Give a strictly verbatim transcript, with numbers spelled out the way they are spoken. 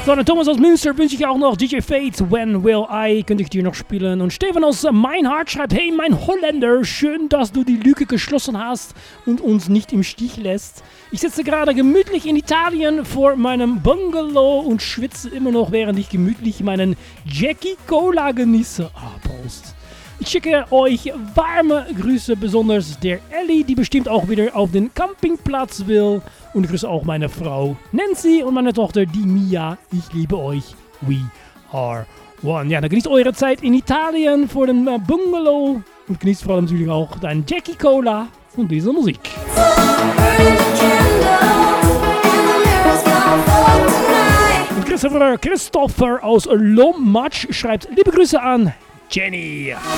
Von Thomas aus Münster wünsche ich auch noch D J Fate, When Will I, könnte ich dir noch spielen. Und Stefan aus Meinhard schreibt, hey mein Holländer, schön, dass du die Lücke geschlossen hast und uns nicht im Stich lässt. Ich sitze gerade gemütlich in Italien vor meinem Bungalow und schwitze immer noch, während ich gemütlich meinen Jackie Cola genieße. Ah, Prost. Ich schicke euch warme Grüße, besonders der Ellie, die bestimmt auch wieder auf den Campingplatz will. Und ich grüße auch meine Frau Nancy und meine Tochter, die Mia. Ich liebe euch. We are one. Ja, dann genießt eure Zeit in Italien vor dem Bungalow. Und genießt vor allem natürlich auch deinen Jackie Cola und diese Musik. Und Christopher, Christopher aus Lommatsch schreibt liebe Grüße an Jenny.